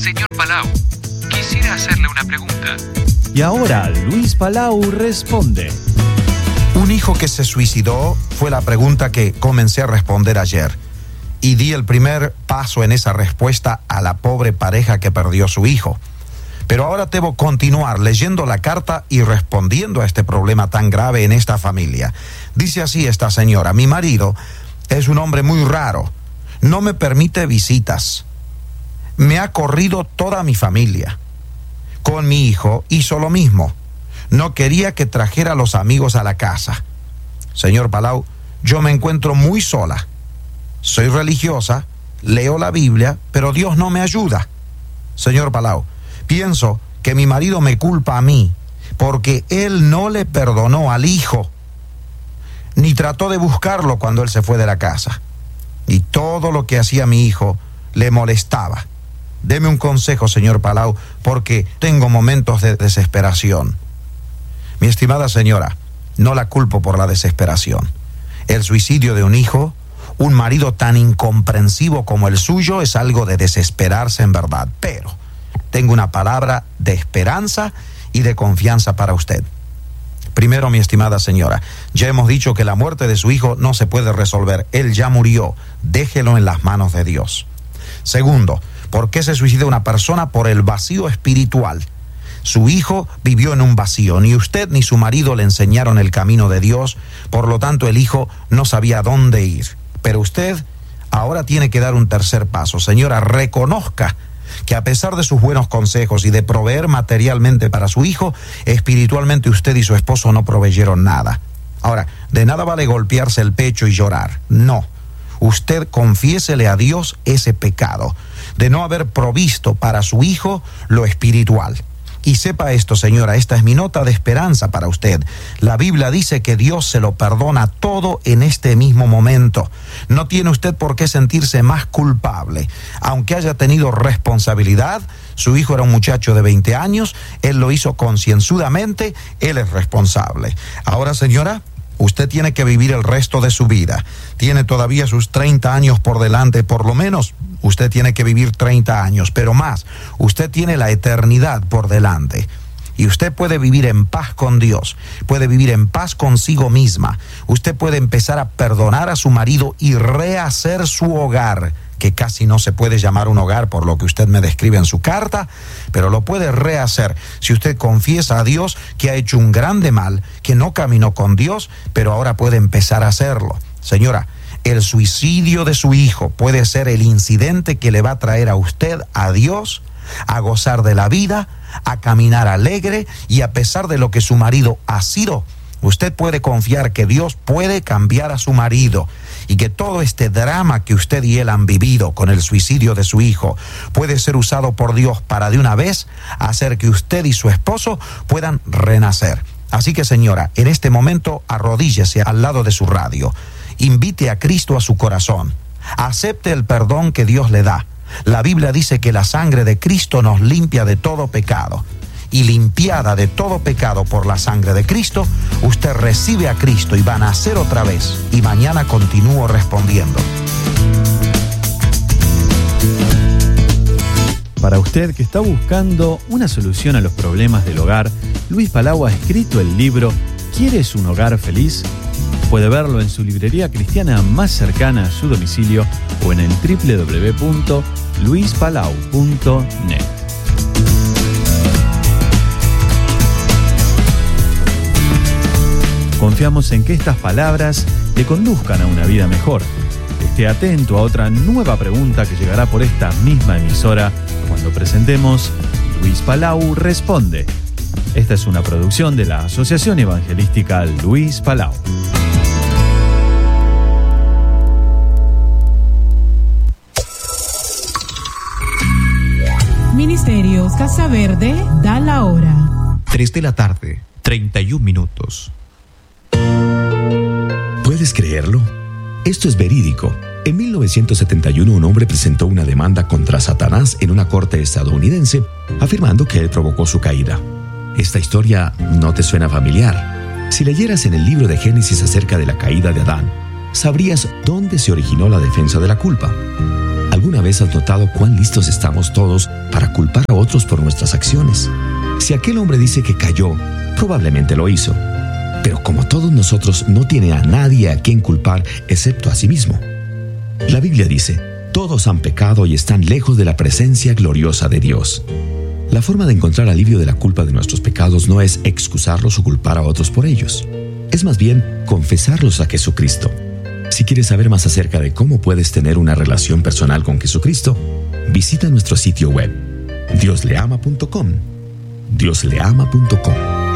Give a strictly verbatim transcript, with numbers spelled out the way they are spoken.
Señor Palau, quisiera hacerle una pregunta. Y ahora Luis Palau responde. Un hijo que se suicidó fue la pregunta que comencé a responder ayer. Y di el primer paso en esa respuesta a la pobre pareja que perdió su hijo. Pero ahora debo continuar leyendo la carta y respondiendo a este problema tan grave en esta familia. Dice así esta señora: mi marido es un hombre muy raro. No me permite visitas. Me ha corrido toda mi familia. Con mi hijo hizo lo mismo. No quería que trajera a los amigos a la casa. Señor Palau, yo me encuentro muy sola. Soy religiosa, leo la Biblia, pero Dios no me ayuda. Señor Palau, pienso que mi marido me culpa a mí porque él no le perdonó al hijo, ni trató de buscarlo cuando él se fue de la casa. Y todo lo que hacía mi hijo le molestaba. Deme un consejo, señor Palau, porque tengo momentos de desesperación. Mi estimada señora, no la culpo por la desesperación. El suicidio de un hijo, un marido tan incomprensivo como el suyo, es algo de desesperarse en verdad. Pero tengo una palabra de esperanza y de confianza para usted. Primero, mi estimada señora, ya hemos dicho que la muerte de su hijo no se puede resolver. Él ya murió. Déjelo en las manos de Dios. Segundo, ¿por qué se suicida una persona? Por el vacío espiritual. Su hijo vivió en un vacío. Ni usted ni su marido le enseñaron el camino de Dios. Por lo tanto, el hijo no sabía a dónde ir. Pero usted ahora tiene que dar un tercer paso. Señora, reconozca que a pesar de sus buenos consejos y de proveer materialmente para su hijo, espiritualmente usted y su esposo no proveyeron nada. Ahora, de nada vale golpearse el pecho y llorar. No. Usted confiésele a Dios ese pecado de no haber provisto para su hijo lo espiritual. Y sepa esto, señora, esta es mi nota de esperanza para usted. La Biblia dice que Dios se lo perdona todo en este mismo momento. No tiene usted por qué sentirse más culpable. Aunque haya tenido responsabilidad, su hijo era un muchacho de veinte años, él lo hizo concienzudamente, él es responsable. Ahora, señora, usted tiene que vivir el resto de su vida. Tiene todavía sus treinta años por delante, por lo menos. Usted tiene que vivir treinta años, pero más, usted tiene la eternidad por delante. Y usted puede vivir en paz con Dios, puede vivir en paz consigo misma. Usted puede empezar a perdonar a su marido y rehacer su hogar, que casi no se puede llamar un hogar por lo que usted me describe en su carta, pero lo puede rehacer si usted confiesa a Dios que ha hecho un grande mal, que no caminó con Dios, pero ahora puede empezar a hacerlo. Señora, el suicidio de su hijo puede ser el incidente que le va a traer a usted a Dios, a gozar de la vida, a caminar alegre, y a pesar de lo que su marido ha sido, usted puede confiar que Dios puede cambiar a su marido y que todo este drama que usted y él han vivido con el suicidio de su hijo puede ser usado por Dios para de una vez hacer que usted y su esposo puedan renacer. Así que, señora, en este momento arrodíllese al lado de su radio. Invite a Cristo a su corazón. Acepte el perdón que Dios le da. La Biblia dice que la sangre de Cristo nos limpia de todo pecado. Y limpiada de todo pecado por la sangre de Cristo, usted recibe a Cristo y va a nacer otra vez. Y mañana continúo respondiendo. Para usted que está buscando una solución a los problemas del hogar, Luis Palau ha escrito el libro ¿Quieres un hogar feliz? Puede verlo en su librería cristiana más cercana a su domicilio o en el doble u doble u doble u punto luis palau punto net. Confiamos en que estas palabras le conduzcan a una vida mejor. Esté atento a otra nueva pregunta que llegará por esta misma emisora cuando presentemos Luis Palau Responde. Esta es una producción de la Asociación Evangelística Luis Palau. Ministerios Casa Verde da la hora. tres de la tarde, treinta y un minutos. ¿Puedes creerlo? Esto es verídico. En mil novecientos setenta y uno, un hombre presentó una demanda contra Satanás en una corte estadounidense, afirmando que él provocó su caída. Esta historia no te suena familiar. Si leyeras en el libro de Génesis acerca de la caída de Adán, sabrías dónde se originó la defensa de la culpa. ¿Alguna vez has notado cuán listos estamos todos para culpar a otros por nuestras acciones? Si aquel hombre dice que cayó, probablemente lo hizo. Pero como todos nosotros, no tiene a nadie a quien culpar excepto a sí mismo. La Biblia dice, todos han pecado y están lejos de la presencia gloriosa de Dios. La forma de encontrar alivio de la culpa de nuestros pecados no es excusarlos o culpar a otros por ellos. Es más bien confesarlos a Jesucristo. Si quieres saber más acerca de cómo puedes tener una relación personal con Jesucristo, visita nuestro sitio web, dios le ama punto com. dios le ama punto com